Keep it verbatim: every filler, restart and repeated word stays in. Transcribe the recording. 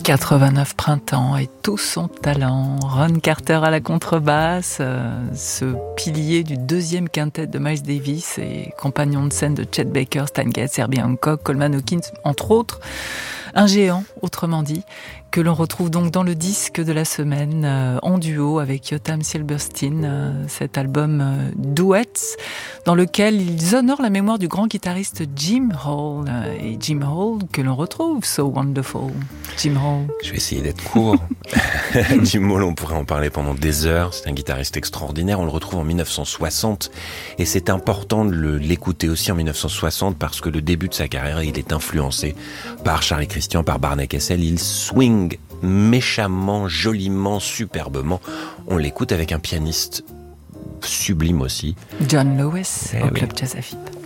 quatre-vingt-neuf printemps et tout son talent. Ron Carter à la contrebasse, euh, ce pilier du deuxième quintet de Miles Davis et compagnon de scène de Chet Baker, Stan Getz, Herbie Hancock, Coleman Hawkins, entre autres. Un géant, autrement dit, que l'on retrouve donc dans le disque de la semaine, euh, en duo avec Yotam Silberstein, euh, cet album euh, Duets, dans lequel ils honorent la mémoire du grand guitariste Jim Hall. Euh, et Jim Hall, que l'on retrouve, So Wonderful. Jim Hall. Je vais essayer d'être court. Jim Hall, on pourrait en parler pendant des heures. C'est un guitariste extraordinaire. On le retrouve en dix-neuf cent soixante. Et c'est important de le, l'écouter aussi en dix-neuf cent soixante parce que le début de sa carrière, il est influencé par Charlie Christian, par Barney Kessel. Il swing méchamment, joliment, superbement. On l'écoute avec un pianiste sublime aussi. John Lewis, eh au oui. Club Jazz à F I P.